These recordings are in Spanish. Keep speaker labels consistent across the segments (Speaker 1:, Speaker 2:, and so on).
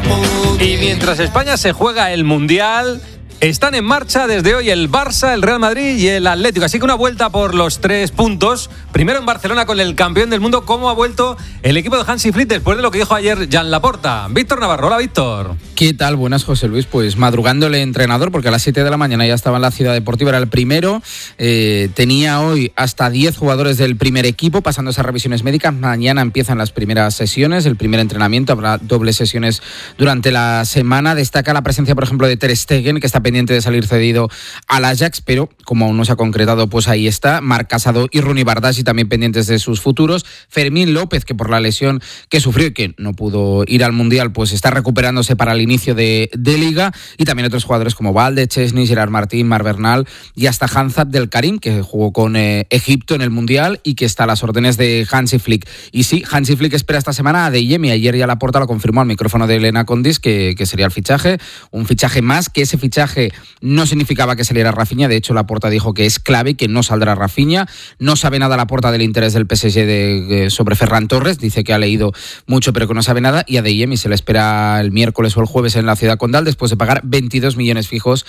Speaker 1: Y mientras España se juega el Mundial, están en marcha desde hoy el Barça, el Real Madrid y el Atlético. Así que una vuelta por los 3 puntos. Primero en Barcelona con el campeón del mundo. ¿Cómo ha vuelto el equipo de Hansi Flick después de lo que dijo ayer Jan Laporta? Víctor Navarro. Hola, Víctor.
Speaker 2: ¿Qué tal? Buenas, José Luis. Pues madrugando el entrenador, porque a las 7 de la mañana ya estaba en la Ciudad Deportiva, era el primero. Tenía hoy hasta 10 jugadores del primer equipo pasando esas revisiones médicas. Mañana empiezan las primeras sesiones, el primer entrenamiento. Habrá dobles sesiones durante la semana. Destaca la presencia, por ejemplo, de Ter Stegen, que está pendiente de salir cedido al Ajax, pero como aún no se ha concretado, pues ahí está. Marc Casado y Rooney Bardghji también pendientes de sus futuros. Fermín López, que por la lesión que sufrió y que no pudo ir al Mundial, pues está recuperándose para el inicio de Liga. Y también otros jugadores como Valde, Chesney, Gerard Martín, Marc Bernal y hasta Hamza Abdelkarim, que jugó con Egipto en el Mundial y que está a las órdenes de Hansi Flick. Y sí, Hansi Flick espera esta semana a Adeyemi. Ayer ya Laporta lo confirmó al micrófono de Elena Condis que sería el fichaje, un fichaje más, que ese fichaje no significaba que saliera Rafinha. De hecho, Laporta dijo que es clave, que no saldrá Rafinha. No sabe nada Laporta del interés del PSG sobre Ferran Torres. Dice que ha leído mucho pero que no sabe nada. Y a Adeyemi se le espera el miércoles o el jueves en la Ciudad Condal después de pagar 22 millones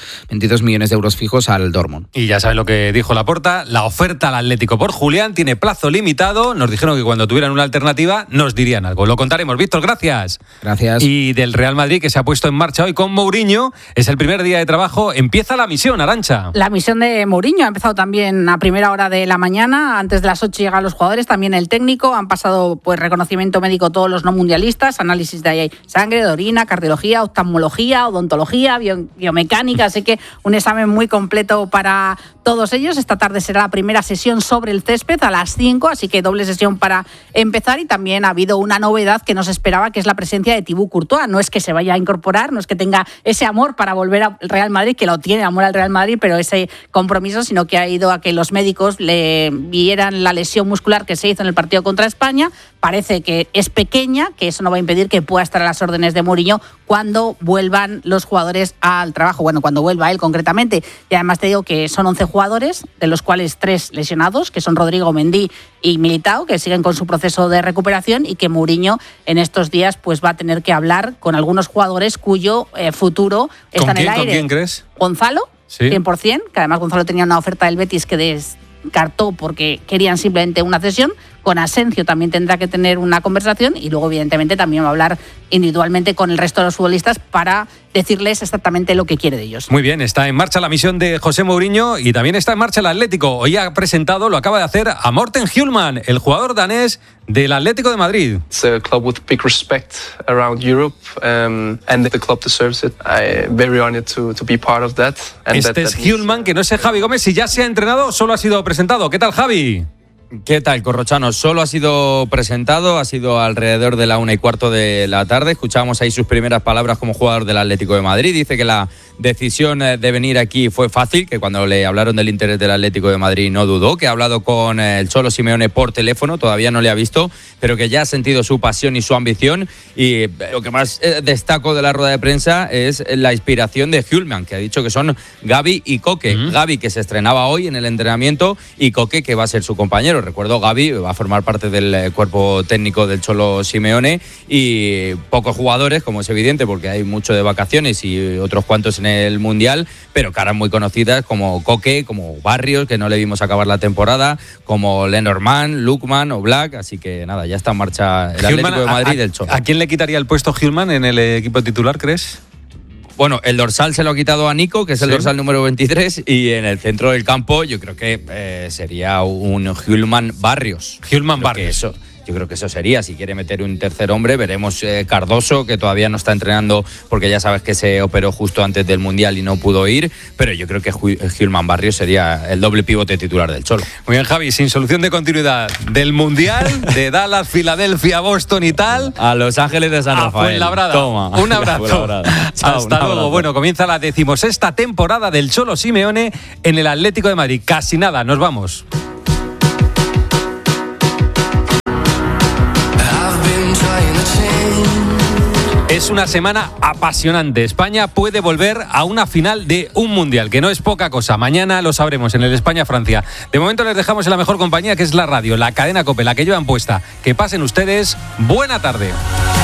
Speaker 2: de euros fijos al Dortmund.
Speaker 1: Y ya saben lo que dijo Laporta. La oferta al Atlético por Julián tiene plazo limitado. Nos dijeron que cuando tuvieran una alternativa nos dirían algo. Lo contaremos. Víctor, gracias.
Speaker 2: Gracias.
Speaker 1: Y del Real Madrid, que se ha puesto en marcha hoy con Mourinho. Es el primer día de trabajo. Empieza la misión, Arantxa.
Speaker 3: La misión de Mourinho ha empezado también a primera hora de la mañana. Antes de las 8 llegan los jugadores, también el técnico. Han pasado pues reconocimiento médico todos los no mundialistas, análisis de sangre, de orina, cardiología, oftalmología, odontología, biomecánica. Así que un examen muy completo para todos ellos. Esta tarde será la primera sesión sobre el césped a las 5, así que doble sesión para empezar. Y también ha habido una novedad que no se esperaba, que es la presencia de Thibaut Courtois. No es que se vaya a incorporar, no es que tenga ese amor para volver al Real Madrid, que lo tiene, amor al Real Madrid, pero ese compromiso, sino que ha ido a que los médicos le vieran la lesión muscular que se hizo en el partido contra España. Parece que es pequeña, que eso no va a impedir que pueda estar a las órdenes de Mourinho cuando vuelvan los jugadores al trabajo. Bueno, cuando vuelva él concretamente. Y además te digo que son 11 jugadores, de los cuales 3 lesionados, que son Rodrigo, Mendy y Militao, que siguen con su proceso de recuperación, y que Mourinho en estos días pues va a tener que hablar con algunos jugadores cuyo futuro está en el aire.
Speaker 1: ¿Con quién crees?
Speaker 3: Gonzalo,
Speaker 1: sí.
Speaker 3: 100%, que además Gonzalo tenía una oferta del Betis que descartó porque querían simplemente una cesión. Con Asensio también tendrá que tener una conversación y luego evidentemente también va a hablar individualmente con el resto de los futbolistas para decirles exactamente lo que quiere de ellos.
Speaker 1: Muy bien, está en marcha la misión de José Mourinho y también está en marcha el Atlético. Hoy ha presentado, lo acaba de hacer, a Morten Hjulmand, el jugador danés del Atlético de Madrid.
Speaker 4: It's a club with big respect around Europe and the club deserves it. I'm very honored to be part of that.
Speaker 1: Este es Hjulmand, que no sé Javi Gómez si ya se ha entrenado o solo ha sido presentado. ¿Qué tal, Javi?
Speaker 5: ¿Qué tal, Corrochano? Solo ha sido presentado, ha sido alrededor de la 1:15 de la tarde. Escuchábamos ahí sus primeras palabras como jugador del Atlético de Madrid. Dice que la decisión de venir aquí fue fácil, que cuando le hablaron del interés del Atlético de Madrid no dudó, que ha hablado con el Cholo Simeone por teléfono, todavía no le ha visto, pero que ya ha sentido su pasión y su ambición. Y lo que más destaco de la rueda de prensa es la inspiración de Hjulmand, que ha dicho que son Gavi y Koke. Gavi, que se estrenaba hoy en el entrenamiento, y Koke, que va a ser su compañero. Recuerdo, Gavi va a formar parte del cuerpo técnico del Cholo Simeone, y pocos jugadores, como es evidente, porque hay mucho de vacaciones y otros cuantos en el Mundial, pero caras muy conocidas como Koke, como Barrios, que no le vimos acabar la temporada, como Lenormand, Lookman o Black. Así que nada, ya está en marcha el Atlético de Madrid del Cholo.
Speaker 1: ¿A quién le quitaría el puesto Hjulmand en el equipo titular, crees?
Speaker 5: Bueno, el dorsal se lo ha quitado a Nico, que es el dorsal número 23, y en el centro del campo yo creo que sería un Hjulmand Barrios.
Speaker 1: Hjulmand Barrios.
Speaker 5: Yo creo que eso sería. Si quiere meter un tercer hombre, veremos Cardoso, que todavía no está entrenando porque ya sabes que se operó justo antes del Mundial y no pudo ir, pero yo creo que Hjulmand Barrios sería el doble pivote titular del Cholo.
Speaker 1: Muy bien, Javi, sin solución de continuidad del Mundial, de Dallas, Filadelfia, Boston y tal,
Speaker 5: a Los Ángeles de San Rafael.
Speaker 1: Fuenlabrada.
Speaker 5: Toma.
Speaker 1: Un abrazo. Hasta luego. Bueno, comienza la 16ª temporada del Cholo Simeone en el Atlético de Madrid. Casi nada, nos vamos. Es una semana apasionante. España puede volver a una final de un Mundial, que no es poca cosa. Mañana lo sabremos en el España-Francia. De momento les dejamos en la mejor compañía, que es la radio, la cadena COPE, la que llevan puesta. Que pasen ustedes buena tarde.